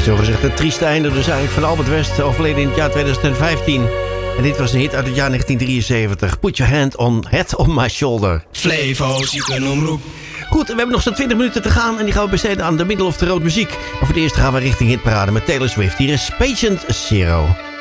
Zo gezegd het trieste einde dus eigenlijk van Albert West, overleden in het jaar 2015. En dit was een hit uit het jaar 1973. Put your head on my shoulder. Flevo, ziekenomroep. Goed, we hebben nog zo'n 20 minuten te gaan en die gaan we besteden aan de middle of the road muziek. Maar voor het eerst gaan we richting hitparade met Taylor Swift. Hier is Patient Zero.